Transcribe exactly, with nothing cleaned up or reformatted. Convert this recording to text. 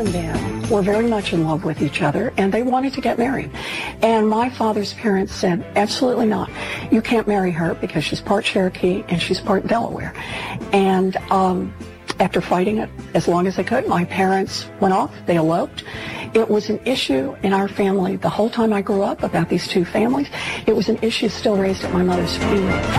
and dad were very much in love with each other, and they wanted to get married. And my father's parents said, absolutely not. You can't marry her because she's part Cherokee and she's part Delaware. And um, after fighting it as long as they could, my parents went off. They eloped. It was an issue in our family the whole time I grew up about these two families. It was an issue still raised at my mother's funeral.